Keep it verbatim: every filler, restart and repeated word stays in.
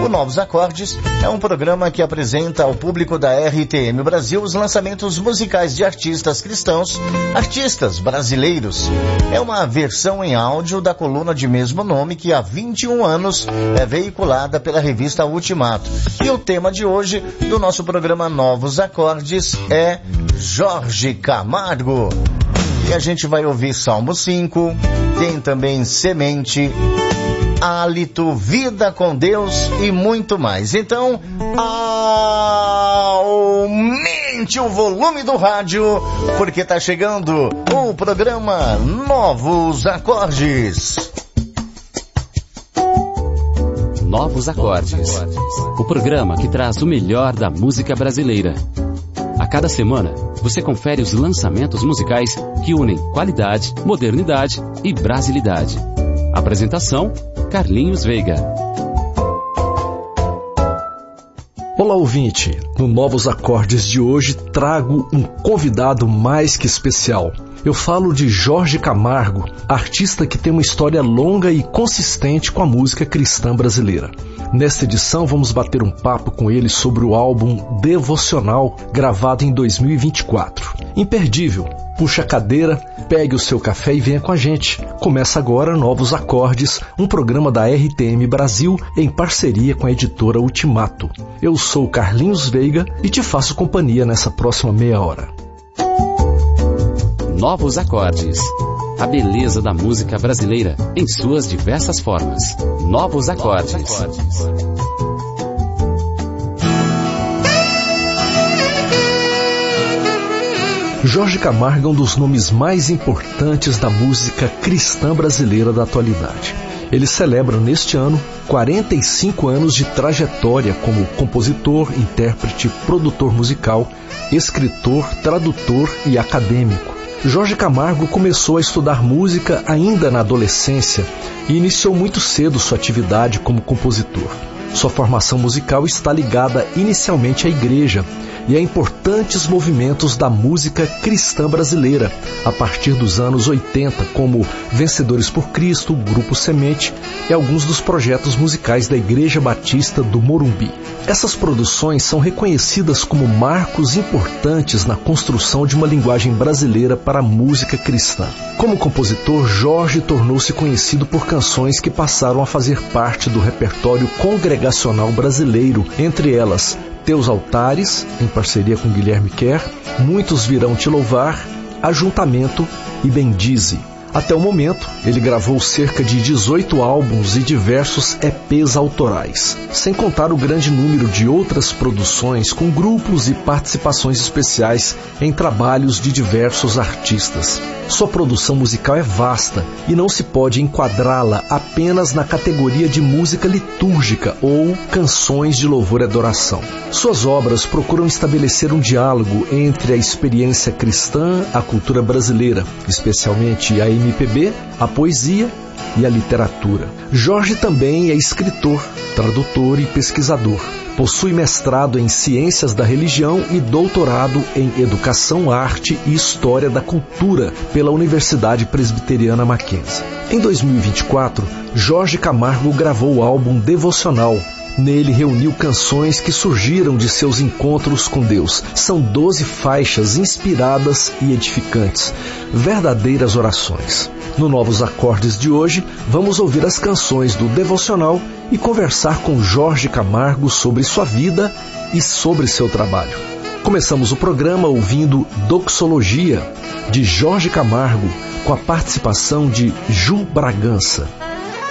O Novos Acordes é um programa que apresenta ao público da R T M Brasil os lançamentos musicais de artistas cristãos, artistas brasileiros. É uma versão em áudio da coluna de mesmo nome que há vinte e um anos é veiculada pela revista Ultimato. E o tema de hoje do nosso programa Novos Acordes é Jorge Camargo. E a gente vai ouvir Salmo cinco, tem também Semente, Hálito, Vida com Deus e muito mais. Então, aumente o volume do rádio, porque tá chegando o programa Novos Acordes. Novos Acordes, o programa que traz o melhor da música brasileira. A cada semana, você confere os lançamentos musicais que unem qualidade, modernidade e brasilidade. Apresentação, Carlinhos Veiga. Olá, ouvinte. No Novos Acordes de hoje trago um convidado mais que especial. Eu falo de Jorge Camargo, artista que tem uma história longa e consistente com a música cristã brasileira. Nesta edição vamos bater um papo com ele sobre o álbum Devocional, gravado em dois mil e vinte e quatro. Imperdível. Puxa a cadeira, pegue o seu café e venha com a gente. Começa agora Novos Acordes, um programa da R T M Brasil em parceria com a editora Ultimato. Eu sou Carlinhos Veiga e te faço companhia nessa próxima meia hora. Novos Acordes, a beleza da música brasileira em suas diversas formas. Novos Acordes. Jorge Camargo é um dos nomes mais importantes da música cristã brasileira da atualidade. Ele celebra neste ano quarenta e cinco anos de trajetória como compositor, intérprete, produtor musical, escritor, tradutor e acadêmico. Jorge Camargo começou a estudar música ainda na adolescência e iniciou muito cedo sua atividade como compositor. Sua formação musical está ligada inicialmente à igreja e a importantes movimentos da música cristã brasileira, a partir dos anos oitenta, como Vencedores por Cristo, Grupo Semente e alguns dos projetos musicais da Igreja Batista do Morumbi. Essas produções são reconhecidas como marcos importantes na construção de uma linguagem brasileira para a música cristã. Como compositor, Jorge tornou-se conhecido por canções que passaram a fazer parte do repertório congregacional brasileiro, entre elas Teus Altares, em parceria com Guilherme Kerr, Muitos Virão Te Louvar, Ajuntamento e Bendize. Até o momento, ele gravou cerca de dezoito álbuns e diversos E Pês autorais, sem contar o grande número de outras produções com grupos e participações especiais em trabalhos de diversos artistas. Sua produção musical é vasta e não se pode enquadrá-la apenas na categoria de música litúrgica ou canções de louvor e adoração. Suas obras procuram estabelecer um diálogo entre a experiência cristã, a cultura brasileira, especialmente a M P B, a poesia e a literatura. Jorge também é escritor, tradutor e pesquisador. Possui mestrado em Ciências da Religião e doutorado em Educação, Arte e História da Cultura pela Universidade Presbiteriana Mackenzie. Em dois mil e vinte e quatro, Jorge Camargo gravou o álbum Devocional. Nele reuniu canções que surgiram de seus encontros com Deus. São doze faixas inspiradas e edificantes, verdadeiras orações. No Novos Acordes de hoje, vamos ouvir as canções do Devocional e conversar com Jorge Camargo sobre sua vida e sobre seu trabalho. Começamos o programa ouvindo Doxologia, de Jorge Camargo, com a participação de Ju Bragança.